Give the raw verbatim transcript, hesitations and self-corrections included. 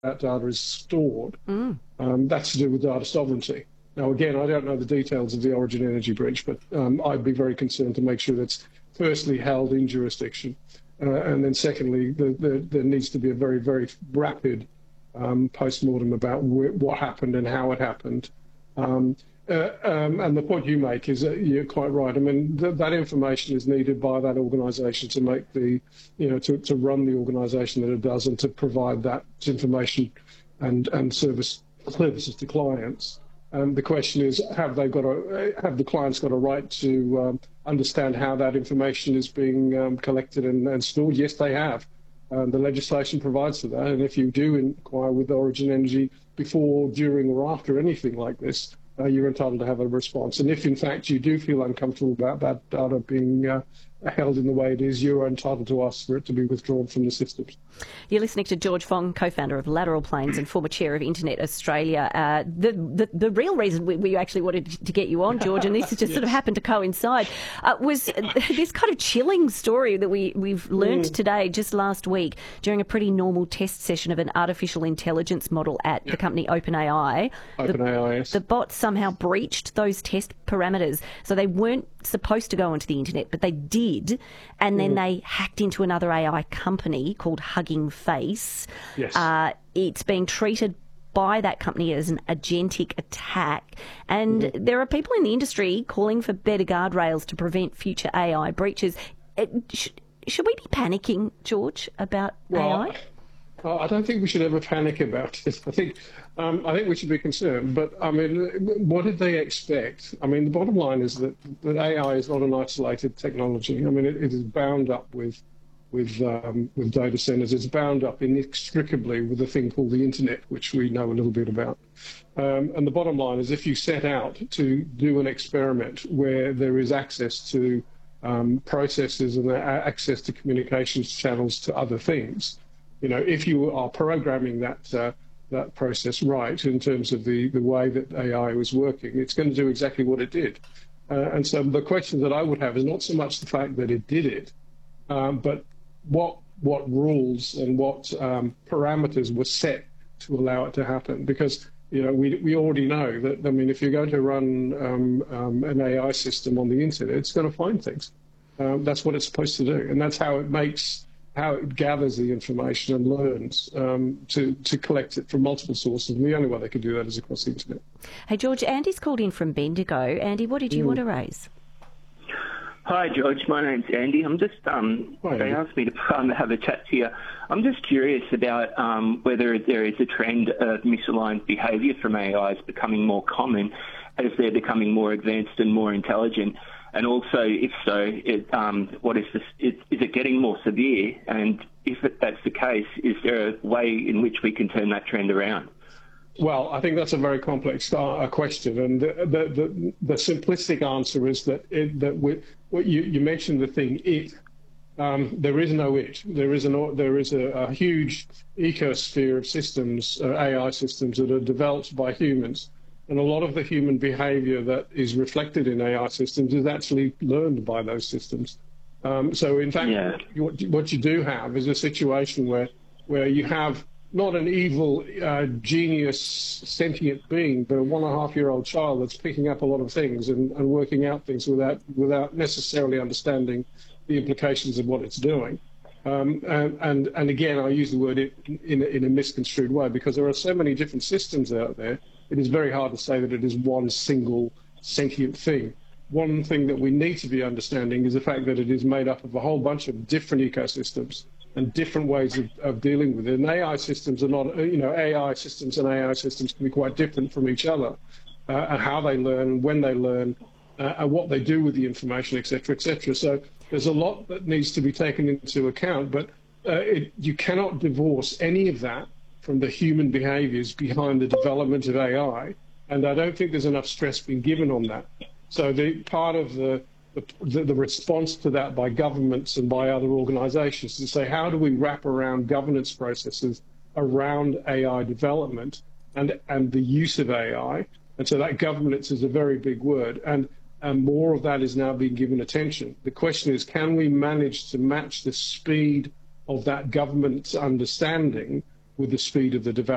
that data is stored. Mm. Um, that's to do with data sovereignty. Now, again, I don't know the details of the Origin Energy breach, but um, I'd be very concerned to make sure that's firstly held in jurisdiction, uh, and then secondly, the, the, there needs to be a very, very rapid um, post-mortem about wh what happened and how it happened. Um, uh, um, and the point you make is that you're quite right. I mean, th that information is needed by that organisation to make the, you know, to, to run the organisation that it does and to provide that information and, and service services to clients. Um, the question is, have they got a, have the clients got a right to um, understand how that information is being um, collected and, and stored? Yes, they have. Um, the legislation provides for that. And if you do inquire with Origin Energy before, during, or after anything like this, uh, you're entitled to have a response. And if, in fact, you do feel uncomfortable about that data being uh, held in the way it is, you're entitled to ask for it to be withdrawn from the systems. You're listening to George Fong, co-founder of Lateral Planes and former chair of Internet Australia. Uh, the, the the real reason we, we actually wanted to get you on, George, and this has just yes. sort of happened to coincide, uh, was this kind of chilling story that we, we've learnt mm. today, just last week, during a pretty normal test session of an artificial intelligence model at yep. the company OpenAI. OpenAI, yes. The bot somehow breached those test parameters, so they weren't supposed to go onto the internet, but they did, and then mm. they hacked into another A I company called Hugging Face. Yes. Uh, it's being treated by that company as an agentic attack, and mm. there are people in the industry calling for better guardrails to prevent future A I breaches. It, should, should we be panicking, George, about well, A I? I don't think we should ever panic about it. I think um, I think we should be concerned. But, I mean, what did they expect? I mean, the bottom line is that, that A I is not an isolated technology. I mean, it, it is bound up with with um, with data centers. It's bound up inextricably with a thing called the internet, which we know a little bit about. Um, and the bottom line is, if you set out to do an experiment where there is access to um, processes and access to communications channels to other things, you know, if you are programming that uh, that process right in terms of the, the way that A I was working, it's going to do exactly what it did. Uh, and so the question that I would have is not so much the fact that it did it, um, but what what rules and what um, parameters were set to allow it to happen. Because, you know, we we already know that, I mean, if you're going to run um, um, an A I system on the internet, it's going to find things. Um, that's what it's supposed to do, and that's how it makes. how it gathers the information and learns um, to, to collect it from multiple sources. And the only way they can do that is across the internet. Hey, George, Andy's called in from Bendigo. Andy, what did you mm. want to raise? Hi, George. My name's Andy. I'm just, um, Hi, they Andy. asked me to um, have a chat to you. I'm just curious about um, whether there is a trend of misaligned behaviour from A Is becoming more common as they're becoming more advanced and more intelligent. And also, if so, it, um, what is this? Is, is it getting more severe? And if it, that's the case, is there a way in which we can turn that trend around? Well, I think that's a very complex uh, question, and the, the, the, the simplistic answer is that it, that we, what you, you mentioned the thing it. Um, there is no it. There is an there is a, a huge ecosphere of systems, uh, A I systems that are developed by humans. And a lot of the human behavior that is reflected in A I systems is actually learned by those systems. Um, so, in fact, yeah. what, what you do have is a situation where, where you have not an evil, uh, genius, sentient being, but a one and a half year old child that's picking up a lot of things and, and working out things without, without necessarily understanding the implications of what it's doing. Um, and, and, and again, I use the word it in, in a misconstrued way because there are so many different systems out there. It is very hard to say that it is one single sentient thing. One thing that we need to be understanding is the fact that it is made up of a whole bunch of different ecosystems and different ways of, of dealing with it. And A I systems are not, you know, A I systems and A I systems can be quite different from each other, uh, and how they learn, when they learn, uh, and what they do with the information, et cetera, et cetera. So there's a lot that needs to be taken into account, but uh, it, you cannot divorce any of that from the human behaviours behind the development of A I, and I don't think there's enough stress being given on that. So the part of the the, the response to that by governments and by other organisations is to say, how do we wrap around governance processes around A I development and and the use of A I? And so that governance is a very big word, and and more of that is now being given attention. The question is, can we manage to match the speed of that government's understanding with the speed of the development?